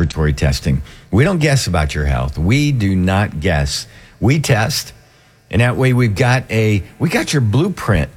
laboratory testing. We don't guess about your health. We do not guess. We test, and that way we got your blueprint.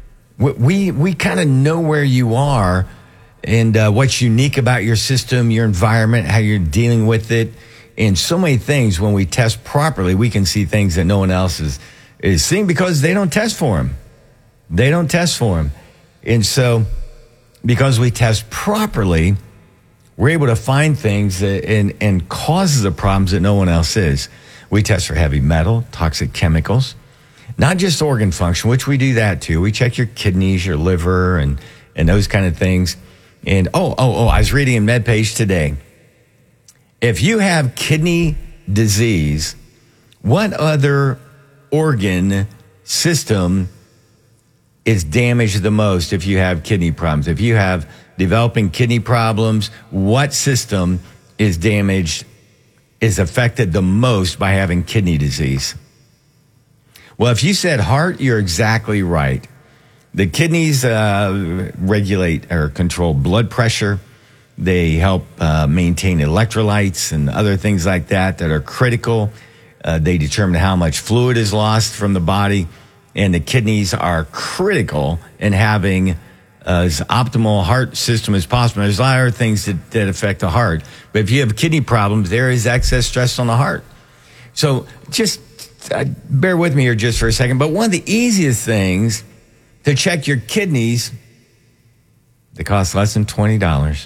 We kind of know where you are and what's unique about your system, your environment, how you're dealing with it, and so many things. When we test properly, we can see things that no one else is seeing because they don't test for them. They don't test for them. And so because we test properly, we're able to find things and causes of problems that no one else is. We test for heavy metal, toxic chemicals, not just organ function, which we do that too. We check your kidneys, your liver, and those kind of things. And I was reading in MedPage today. If you have kidney disease, what other organ system is damaged the most if you have kidney problems? If you have developing kidney problems, what system is damaged, is affected the most by having kidney disease? Well, if you said heart, you're exactly right. The kidneys regulate or control blood pressure. They help maintain electrolytes and other things like that are critical. They determine how much fluid is lost from the body. And the kidneys are critical in having as optimal heart system as possible. There's a lot of other things that affect the heart. But if you have kidney problems, there is excess stress on the heart. So just bear with me here just for a second. But one of the easiest things to check your kidneys that costs less than $20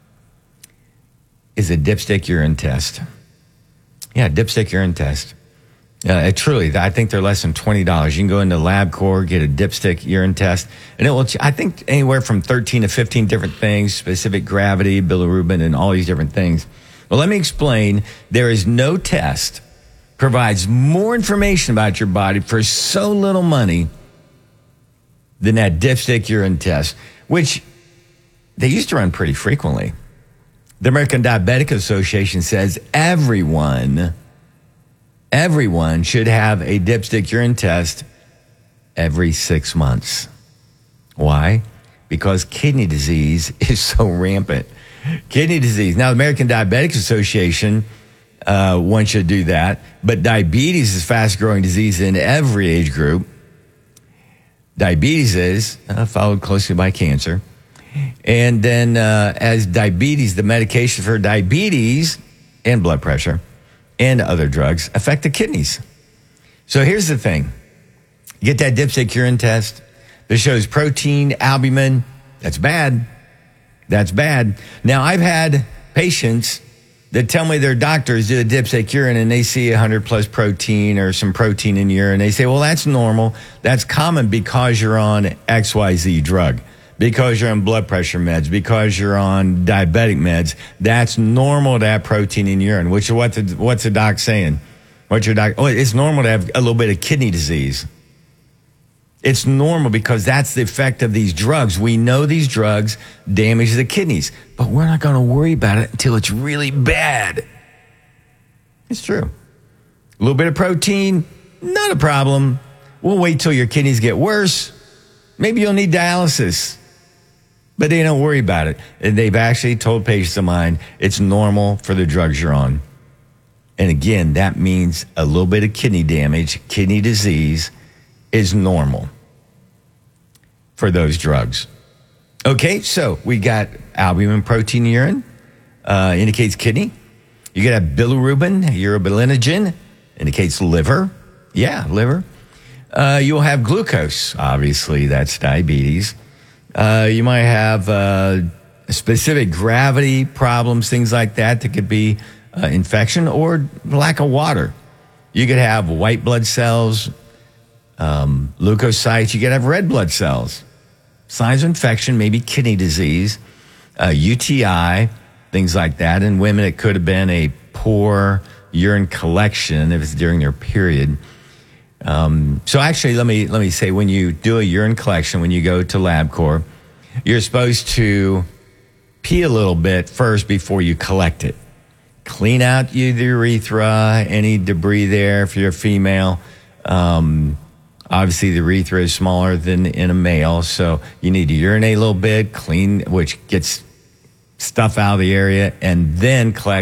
is a dipstick urine test. Yeah, dipstick urine test. Truly, I think they're less than $20. You can go into LabCorp, get a dipstick urine test, and it will, I think, anywhere from 13 to 15 different things, specific gravity, bilirubin, and all these different things. Well, let me explain. There is no test provides more information about your body for so little money than that dipstick urine test, which they used to run pretty frequently. The American Diabetic Association says everyone should have a dipstick urine test every 6 months. Why? Because kidney disease is so rampant. Kidney disease. Now, the American Diabetic Association wants you to do that, but diabetes is fast-growing disease in every age group. Diabetes is followed closely by cancer. And then as diabetes, the medication for diabetes and blood pressure and other drugs affect the kidneys. So here's the thing. You get that dipstick urine test that shows protein, albumin. That's bad. That's bad. Now, I've had patients that tell me their doctors do a dipstick urine and they see 100 plus protein or some protein in urine. They say, well, that's normal. That's common because you're on XYZ drug, because you're on blood pressure meds, because you're on diabetic meds. That's normal to have protein in urine, which is what's the doc saying? What's your doc? Oh, it's normal to have a little bit of kidney disease. It's normal because that's the effect of these drugs. We know these drugs damage the kidneys, but we're not going to worry about it until it's really bad. It's true. A little bit of protein, not a problem. We'll wait till your kidneys get worse. Maybe you'll need dialysis, but they don't worry about it. And they've actually told patients of mine it's normal for the drugs you're on. And again, that means a little bit of kidney damage, kidney disease is normal for those drugs. Okay, so we got albumin, protein, urine, indicates kidney. You got bilirubin, urobilinogen, indicates liver. Yeah, liver. You'll have glucose. Obviously, that's diabetes. You might have specific gravity problems, things like that could be infection or lack of water. You could have white blood cells, leukocytes. You could have red blood cells. Signs of infection, maybe kidney disease, UTI, things like that. In women, it could have been a poor urine collection if it's during their period. So actually, let me say, when you do a urine collection, when you go to LabCorp, you're supposed to pee a little bit first before you collect it. Clean out the urethra, any debris there if you're a female. Obviously, the urethra is smaller than in a male, so you need to urinate a little bit, clean, which gets stuff out of the area, and then collect